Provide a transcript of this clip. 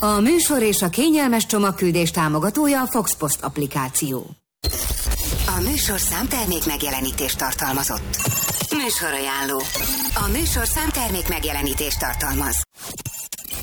A műsor és a kényelmes csomagküldés támogatója a Fox Post applikáció. A műsorszám termék megjelenítést tartalmazott. Műsorajánló. A műsorszám termék megjelenítést tartalmaz.